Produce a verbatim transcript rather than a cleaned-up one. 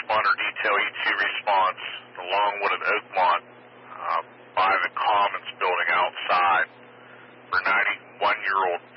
responder detail E two response to Longwood at Oakmont uh, by the Commons building outside for ninety-one-year-old